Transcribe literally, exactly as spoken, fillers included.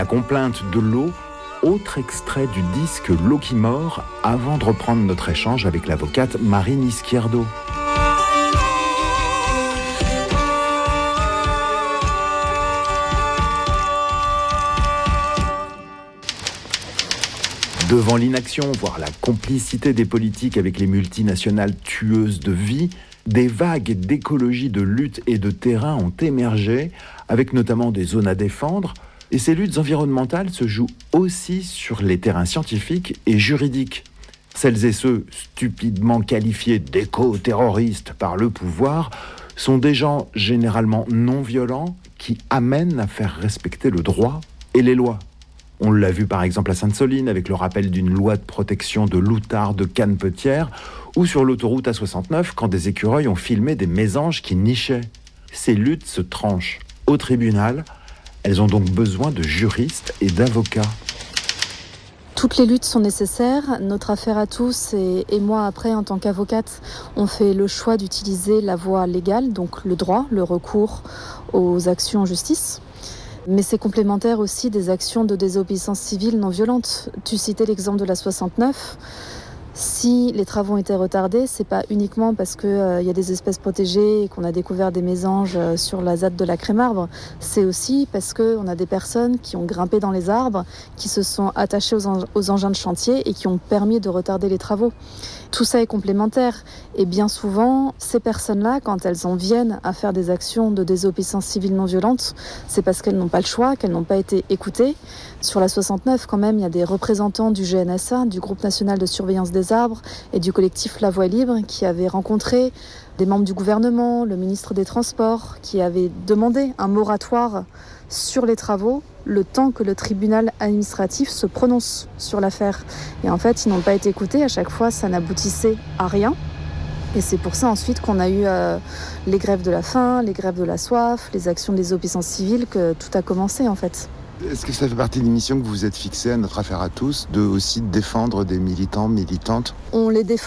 la complainte de l'eau, autre extrait du disque L'eau qui mord, avant de reprendre notre échange avec l'avocate Marine Izquierdo. Devant l'inaction, voire la complicité des politiques avec les multinationales tueuses de vie, des vagues d'écologie, de lutte et de terrain ont émergé, avec notamment des zones à défendre. Et ces luttes environnementales se jouent aussi sur les terrains scientifiques et juridiques. Celles et ceux stupidement qualifiés d'éco-terroristes par le pouvoir sont des gens généralement non violents qui amènent à faire respecter le droit et les lois. On l'a vu par exemple à Sainte-Soline avec le rappel d'une loi de protection de l'outarde de Canepetière ou sur l'autoroute A soixante-neuf quand des écureuils ont filmé des mésanges qui nichaient. Ces luttes se tranchent au tribunal. Elles ont donc besoin de juristes et d'avocats. Toutes les luttes sont nécessaires. Notre affaire à tous et, et moi après en tant qu'avocate, on fait le choix d'utiliser la voie légale, donc le droit, le recours aux actions en justice. Mais c'est complémentaire aussi des actions de désobéissance civile non violente. Tu citais l'exemple de la soixante-neuf. Si les travaux ont été retardés, c'est pas uniquement parce qu'il euh, y a des espèces protégées et qu'on a découvert des mésanges euh, sur la Z A D de la Crémarbre. C'est aussi parce qu'on a des personnes qui ont grimpé dans les arbres, qui se sont attachées aux, en- aux engins de chantier et qui ont permis de retarder les travaux. Tout ça est complémentaire. Et bien souvent, ces personnes-là, quand elles en viennent à faire des actions de désobéissance civile non violente, c'est parce qu'elles n'ont pas le choix, qu'elles n'ont pas été écoutées. Sur la soixante-neuf, quand même, il y a des représentants du G N S A, du Groupe national de surveillance des arbres, et du collectif La Voie libre, qui avaient rencontré des membres du gouvernement, le ministre des Transports, qui avaient demandé un moratoire sur les travaux, le temps que le tribunal administratif se prononce sur l'affaire. Et en fait, ils n'ont pas été écoutés. À chaque fois, ça n'aboutissait à rien. Et c'est pour ça ensuite qu'on a eu euh, les grèves de la faim, les grèves de la soif, les actions de désobéissance civile, que tout a commencé en fait. Est-ce que ça fait partie de l'émission que vous vous êtes fixée à notre affaire à tous, de aussi défendre des militants, militantes ? On les défend.